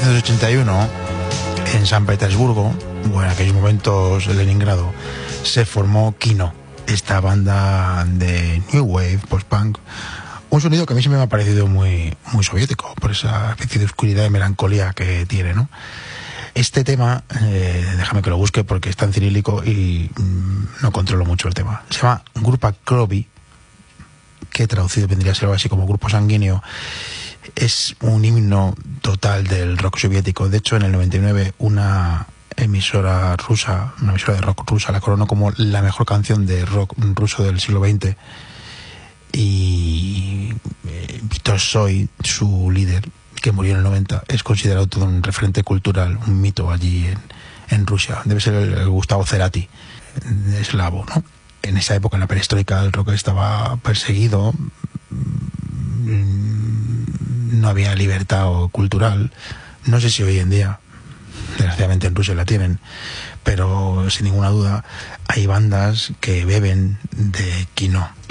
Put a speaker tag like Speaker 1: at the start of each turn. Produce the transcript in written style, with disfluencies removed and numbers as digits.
Speaker 1: 1981, en San Petersburgo, o en aquellos momentos en Leningrado, se formó Kino, esta banda de New Wave, post-punk, un sonido que a mí siempre me ha parecido muy, muy soviético, por esa especie de oscuridad y melancolía que tiene, ¿no? Este tema, déjame que lo busque porque está en cirílico y no controlo mucho el tema. Se llama Grupa Krovy, que traducido vendría a ser algo así como Grupo Sanguíneo. Es un himno total del rock soviético. De hecho, en el 99, una emisora rusa, una emisora de rock rusa, la coronó como la mejor canción de rock ruso del siglo XX. Y Víctor Tsoi, su líder, que murió en el 90, es considerado todo un referente cultural, un mito allí en Rusia. Debe ser el Gustavo Cerati, eslavo, ¿no? En esa época, en la perestroika, el rock estaba perseguido, no había libertad cultural. No sé si hoy en día, desgraciadamente en Rusia la tienen, pero sin ninguna duda hay bandas que beben de Kino.